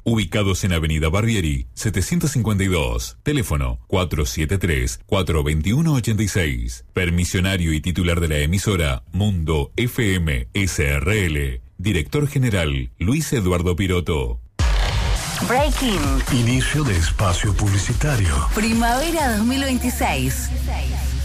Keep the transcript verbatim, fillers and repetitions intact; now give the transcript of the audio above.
Ubicados en Avenida Barbieri, setecientos cincuenta y dos. Teléfono cuatro siete tres, cuatro dos uno, ocho seis. Permisionario y titular de la emisora Mundo F M S R L. Director General Luis Eduardo Piroto. Breaking. Inicio de espacio publicitario. Primavera dos mil veintiséis.